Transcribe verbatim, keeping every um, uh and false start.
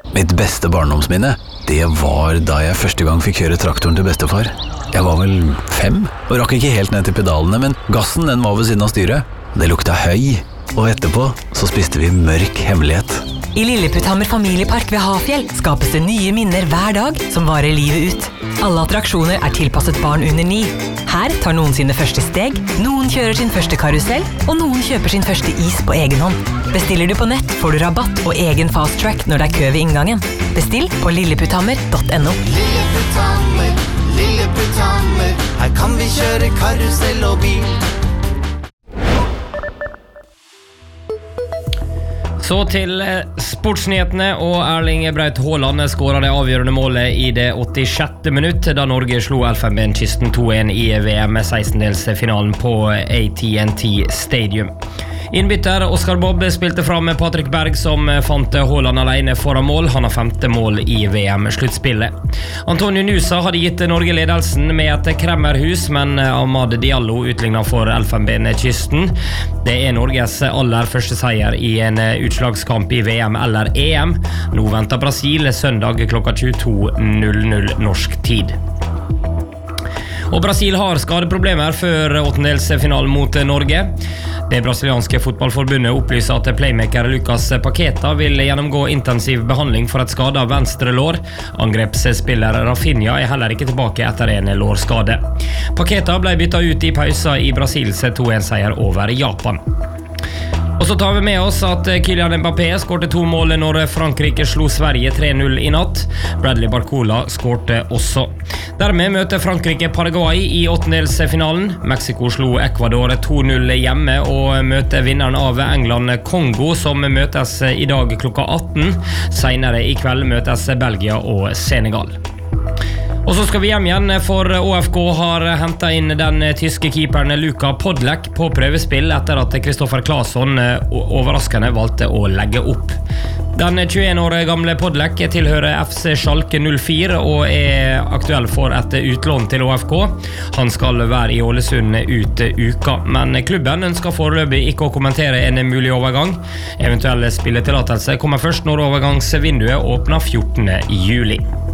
Mitt beste barndomsminne, det var da jeg første gang fikk kjøre traktoren til bestefar. Jeg var vel fem, og rakk ikke helt ned til pedalene, men gassen den var ved siden av styret. Det lukta høy, og etterpå så spiste vi mørk hemmelighet. I Lilleputthammer familiepark ved Hafjell skapes det nye minner hver dag som varer livet ut. Alle attraksjoner er tilpasset barn under ni. Her tar noen sine første steg, noen kjører sin første karusell, og noen kjøper sin første is på egen hånd. Bestiller du på nett, får du rabatt og egen fast track når det er kø ved inngangen. Bestill på lilleputthammer punktum no. Lilleputthammer, Lilleputthammer, her kan vi kjøre karusell og bil. Så til sportsnyhetene, og Erling Braut Haaland skåret det avgjørende målet i det åttisjette minutt da Norge slo Elfenbenskysten to en i V M-sekstendelsfinalen på A T and T Stadium. Innbytter Oscar Bobb spilte fram med Patrick Berg som fant Haaland alene foran mål. Han har femte mål i V M-sluttspillet. Antonio Nusa hadde gitt Norge ledelsen med et kremmerhus, men Ahmad Diallo utlignet for Elfenbenskysten. Det er Norges aller første seier i en utslagskamp i V M eller E M. Nå venter Brasil søndag klokka tjueto null null norsk tid. Og Brasil har skadeproblemer før åttendelsfinalen mot Norge. Det brasilianske fotballforbundet opplyser at playmaker Lucas Paqueta vil gjennomgå intensiv behandling for et skade av venstre lår. Angrepsspiller Rafinha er heller ikke tilbake etter en lårskade. Paqueta ble byttet ut i pausa i Brasils to en seier over Japan. Og så tar vi med oss at Kylian Mbappé skårte to mål når Frankrike slo Sverige tre null i natt. Bradley Barcola skårte også. Dermed møter Frankrike Paraguay i åttendelsfinalen. Mexico slo Ecuador to null hjemme og møter vinneren av England Kongo, som møtes i dag klokka atten. Senere i kveld møtes Belgia og Senegal. Og så skal vi hjem igjen, for Å F K har hentet inn den tyske keeperen Luka Podlek på prøvespill etter at Kristoffer Claesson overraskende valgte å legge opp. Den tjueen år gamle Podlek tilhører F C Schalke null fire og er aktuell for et utlån til Å F K. Han skal være i Ålesund ut uka, men klubben ønsker foreløpig ikke å kommentere en mulig overgang. Eventuelle spilletillatelse kommer først når overgangsvinduet åpner fjortende juli.